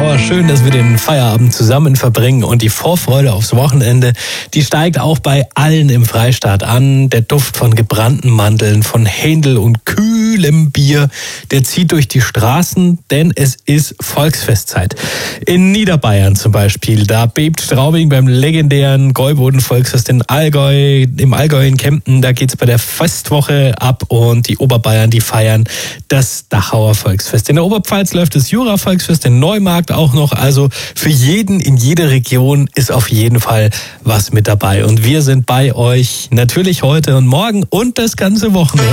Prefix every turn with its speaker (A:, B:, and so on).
A: Schauer. Schön, dass wir den Feierabend zusammen verbringen und die Vorfreude aufs Wochenende, die steigt auch bei allen im Freistaat an. Der Duft von gebrannten Mandeln, von Händel und kühlem Bier, der zieht durch die Straßen, denn es ist Volksfestzeit. In Niederbayern zum Beispiel, da bebt Straubing beim legendären Gäuboden-Volksfest im Allgäu in Kempten. Da geht's bei der Festwoche ab und die Oberbayern, die feiern das Dachauer Volksfest. In der Oberpfalz läuft das Jura-Volksfest, in Neumarkt auch noch. Also für jeden in jeder Region ist auf jeden Fall was mit dabei. Und wir sind bei euch natürlich heute und morgen und das ganze Wochenende.